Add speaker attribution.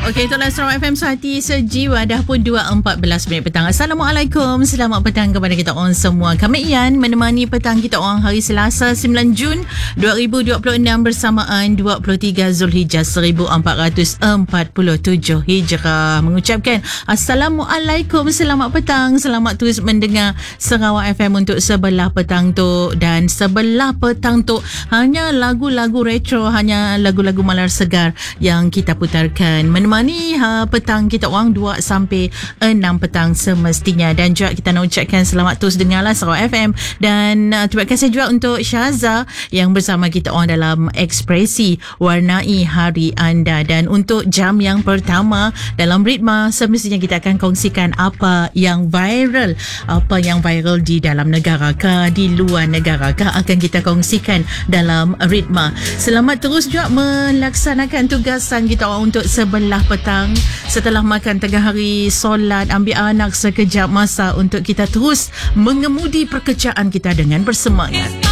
Speaker 1: Okey, itulah Sarawak FM Suhati Sejiwa. Dah pun 2.14 minit petang. Assalamualaikum. Selamat petang kepada kita orang semua. Kami Ian menemani petang kita orang hari Selasa 9 Jun 2026 bersamaan 23 Zulhijjah 1447 Hijrah. Mengucapkan Assalamualaikum, selamat petang. Selamat terus mendengar Sarawak FM untuk sebelah petang tu. Dan sebelah petang tu hanya lagu-lagu retro, hanya lagu-lagu malar segar yang kita putarkan. Menemani petang kita orang 2 sampai 6 petang semestinya. Dan juga kita nak ucapkan selamat terus dengarlah Sarawak FM. Dan terima kasih juga untuk Syaza yang bersama kita orang dalam Ekspresi Warnai Hari Anda. Dan untuk jam yang pertama dalam Ritma, semestinya kita akan kongsikan apa yang viral, apa yang viral di dalam negara kah, di luar negara kah, akan kita kongsikan dalam Ritma. Selamat terus juga melaksanakan tugasan kita orang untuk sebelah petang. Setelah makan tengah hari, solat, ambil anak sekejap masa untuk kita terus mengemudi pekerjaan kita dengan bersemangat.